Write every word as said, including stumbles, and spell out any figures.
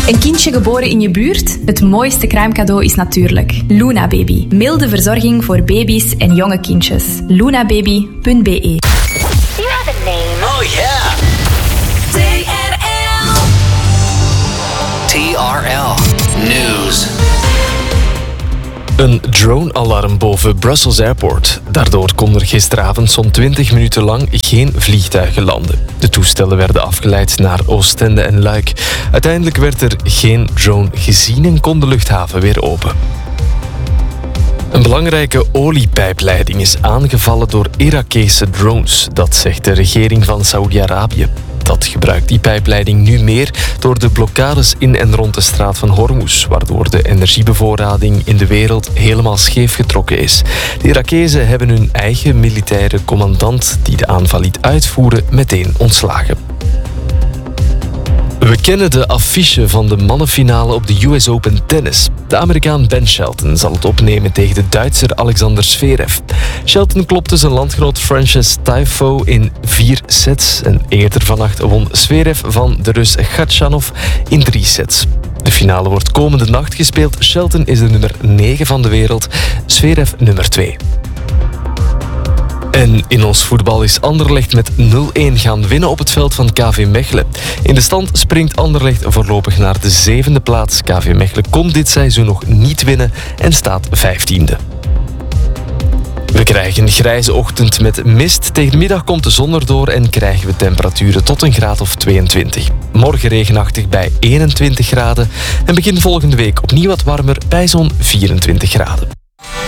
Een kindje geboren in je buurt? Het mooiste kruimcadeau is natuurlijk Luna Baby. Milde verzorging voor baby's en jonge kindjes. lunababy punt b e. You have a name. Oh yeah. T R L. T R L News. Een drone-alarm boven Brussels Airport. Daardoor kon er gisteravond zo'n twintig minuten lang geen vliegtuigen landen. De toestellen werden afgeleid naar Oostende en Luik. Uiteindelijk werd er geen drone gezien en kon de luchthaven weer open. Een belangrijke oliepijpleiding is aangevallen door Irakese drones. Dat zegt de regering van Saoedi-Arabië. Dat gebruikt die pijpleiding nu meer door de blokkades in en rond de straat van Hormuz, waardoor de energiebevoorrading in de wereld helemaal scheef getrokken is. De Irakezen hebben hun eigen militaire commandant, die de aanval liet uitvoeren, meteen ontslagen. We kennen de affiche van de mannenfinale op de U S Open Tennis. De Amerikaan Ben Shelton zal het opnemen tegen de Duitser Alexander Zverev. Shelton klopte zijn landgenoot Frances Tiafoe in vier sets. En eerder vannacht won Zverev van de Rus Khachanov in drie sets. De finale wordt komende nacht gespeeld. Shelton is de nummer negen van de wereld, Zverev nummer twee. En in ons voetbal is Anderlecht met nul-een gaan winnen op het veld van K V Mechelen. In de stand springt Anderlecht voorlopig naar de zevende plaats. K V Mechelen kon dit seizoen nog niet winnen en staat vijftiende. We krijgen een grijze ochtend met mist. Tegen de middag komt de zon erdoor en krijgen we temperaturen tot een graad of tweeëntwintig. Morgen regenachtig bij eenentwintig graden en begin volgende week opnieuw wat warmer bij zo'n vierentwintig graden.